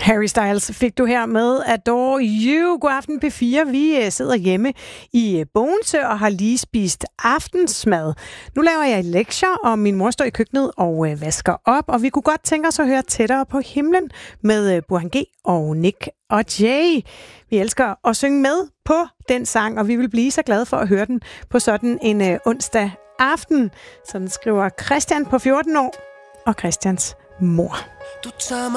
Harry Styles fik du her med Adore You. God aften P4. Vi sidder hjemme i Bogense og har lige spist aftensmad. Nu laver jeg lektier, og min mor står i køkkenet og vasker op. Og vi kunne godt tænke os at høre Tættere på himlen med Burhan G og Nick og Jay. Vi elsker at synge med på den sang, og vi vil blive så glade for at høre den på sådan en onsdag aften. Sådan skriver Christian på 14 år og Christians mor. Du tager mig